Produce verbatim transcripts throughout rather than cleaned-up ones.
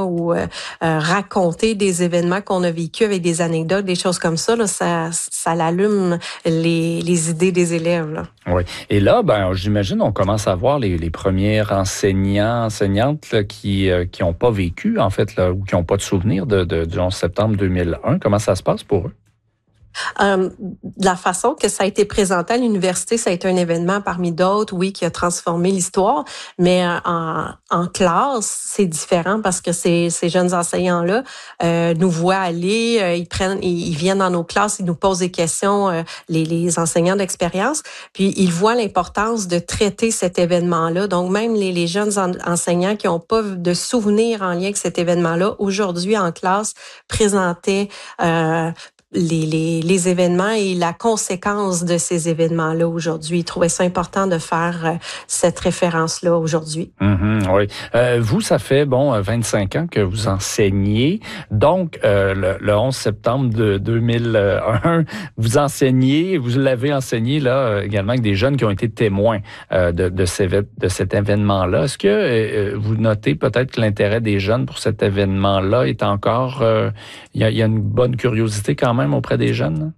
ou euh, euh, raconter des événements qu'on a vécus avec des anecdotes, des choses comme ça, là, ça, ça l'allume les, les idées des élèves. Là. Oui. Et là, ben, j'imagine, on commence à voir les, les premiers enseignants, enseignantes là, qui euh, qui n'ont pas vécu, en fait, là, ou qui n'ont pas de souvenir de, de, du onze septembre deux mille un. Comment ça se passe pour eux? Euh, de la façon que ça a été présenté à l'université, ça a été un événement parmi d'autres, oui, qui a transformé l'histoire, mais euh, en, en classe, c'est différent parce que ces, ces jeunes enseignants-là euh, nous voient aller, euh, ils prennent, ils, ils viennent dans nos classes, ils nous posent des questions, euh, les, les enseignants d'expérience, puis ils voient l'importance de traiter cet événement-là. Donc, même les, les jeunes en, enseignants qui n'ont pas de souvenirs en lien avec cet événement-là, aujourd'hui en classe, présentaient euh, Les, les, les événements et la conséquence de ces événements-là aujourd'hui. Ils trouvaient ça important de faire euh, cette référence-là aujourd'hui. Mm-hmm, oui. Euh, vous, ça fait, bon, vingt-cinq ans que vous enseignez. Donc, euh, le, le onze septembre de deux mille un, vous enseignez, vous l'avez enseigné là également avec des jeunes qui ont été témoins euh, de, de, ces, de cet événement-là. Est-ce que euh, vous notez peut-être que l'intérêt des jeunes pour cet événement-là est encore... Euh, il y a, il y a une bonne curiosité quand même auprès des jeunes?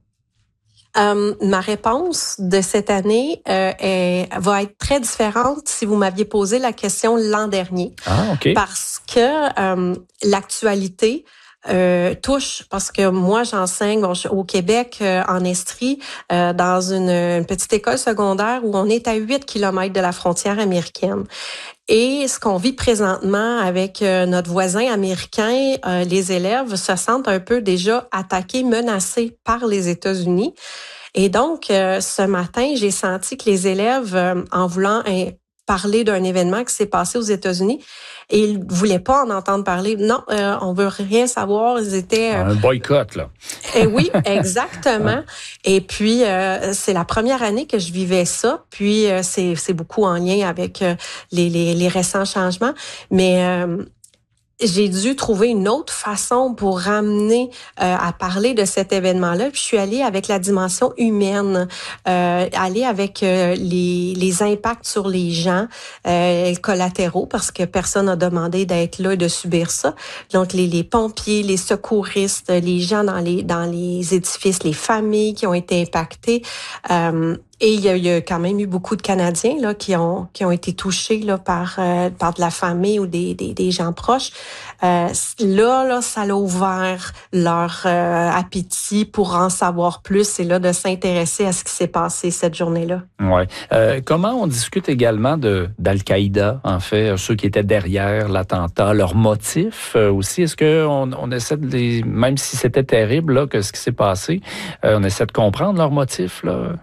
Euh, ma réponse de cette année euh, est, va être très différente si vous m'aviez posé la question l'an dernier. Ah, OK. Parce que euh, l'actualité euh, touche, parce que moi, j'enseigne bon, au Québec, euh, en Estrie, euh, dans une, une petite école secondaire où on est à huit kilomètres de la frontière américaine. Et ce qu'on vit présentement avec euh, notre voisin américain, euh, les élèves se sentent un peu déjà attaqués, menacés par les États-Unis. Et donc, euh, ce matin, j'ai senti que les élèves, euh, en voulant hein, parler d'un événement qui s'est passé aux États-Unis, et ils ne voulaient pas en entendre parler. Non, euh, on veut rien savoir. Ils étaient... Euh, un boycott, là. Et oui, exactement. Et puis, euh, c'est la première année que je vivais ça. Puis, euh, c'est, c'est beaucoup en lien avec euh, les, les, les récents changements. Mais... Euh, j'ai dû trouver une autre façon pour ramener euh, à parler de cet événement-là. Puis je suis allée avec la dimension humaine, euh, aller avec euh, les, les impacts sur les gens euh, collatéraux, parce que personne n'a demandé d'être là et de subir ça. Donc les, les pompiers, les secouristes, les gens dans les dans les édifices, les familles qui ont été impactées. Euh, Et il y, a, il y a quand même eu beaucoup de Canadiens là qui ont qui ont été touchés là par euh, par de la famille ou des des, des gens proches. Euh, là là ça a ouvert leur euh, appétit pour en savoir plus et là de s'intéresser à ce qui s'est passé cette journée-là. Ouais. Euh, comment on discute également de d'Al-Qaïda en fait, ceux qui étaient derrière l'attentat, leurs motifs euh, aussi. Est-ce que on, on essaie de les, même si c'était terrible là que ce qui s'est passé, euh, on essaie de comprendre leurs motifs là?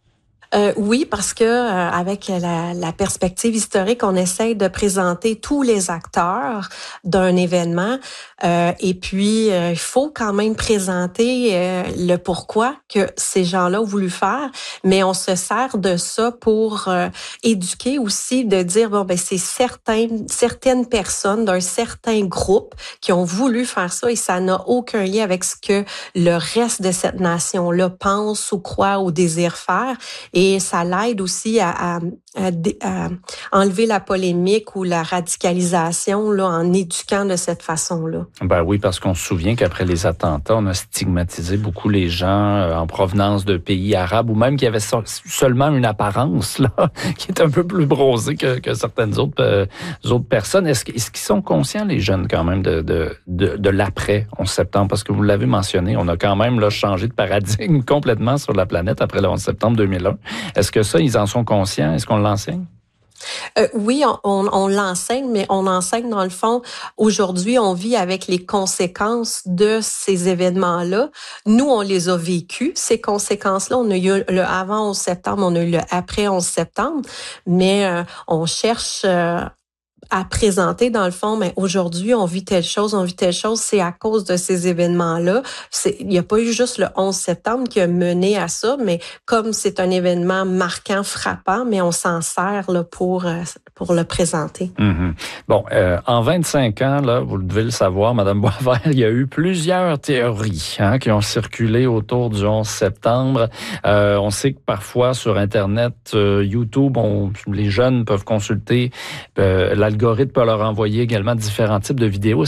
Euh, oui, parce que euh, avec la, la perspective historique, on essaye de présenter tous les acteurs d'un événement. Euh, et puis, euh, il faut quand même présenter euh, le pourquoi que ces gens-là ont voulu faire. Mais on se sert de ça pour euh, éduquer aussi, de dire bon ben c'est certaines certaines personnes d'un certain groupe qui ont voulu faire ça et ça n'a aucun lien avec ce que le reste de cette nation-là pense ou croit ou désire faire. Et Et ça l'aide aussi à, à, à, à enlever la polémique ou la radicalisation là, en éduquant de cette façon-là. Ben oui, parce qu'on se souvient qu'après les attentats, on a stigmatisé beaucoup les gens en provenance de pays arabes ou même qui avaient seulement une apparence là, qui est un peu plus brosée que, que certaines autres, euh, autres personnes. Est-ce, est-ce qu'ils sont conscients, les jeunes, quand même, de, de, de, de l'après onze septembre? Parce que vous l'avez mentionné, on a quand même là, changé de paradigme complètement sur la planète après le onze septembre deux mille un. Est-ce que ça, ils en sont conscients? Est-ce qu'on l'enseigne? Euh, oui, on, on, on l'enseigne, mais on enseigne dans le fond. Aujourd'hui, on vit avec les conséquences de ces événements-là. Nous, on les a vécus, ces conséquences-là. On a eu le avant onze septembre, on a eu le après onze septembre, mais euh, on cherche... Euh, à présenter dans le fond, mais aujourd'hui, on vit telle chose, on vit telle chose, c'est à cause de ces événements-là. C'est, il n'y a pas eu juste le onze septembre qui a mené à ça, mais comme c'est un événement marquant, frappant, mais on s'en sert là, pour, pour le présenter. Mm-hmm. Bon, euh, en vingt-cinq ans, là, vous devez le savoir, Madame Boisvert, il y a eu plusieurs théories hein, qui ont circulé autour du onze septembre. Euh, on sait que parfois sur Internet, euh, YouTube, on, les jeunes peuvent consulter euh, l'algorithme peut leur envoyer également différents types de vidéos.